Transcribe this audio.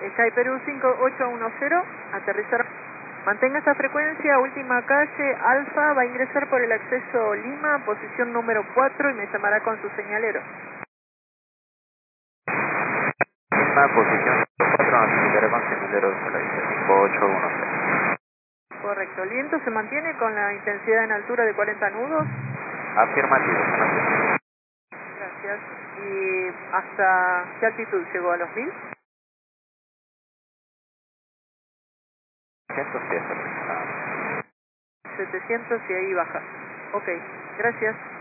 Sky Perú 5810, aterrizar. Mantenga esta frecuencia, última calle, Alfa, va a ingresar por el acceso Lima, posición número 4 y me llamará con su señalero. Lima, posición 4, nos indicará con señalero de la 5810. Correcto, el viento se mantiene con la intensidad en altura de 40 nudos. Afirmativo. Gracias. ¿Y hasta qué altitud llegó? ¿A los 1000? 700 pies aproximadamente. 700 y ahí baja. Ok, gracias.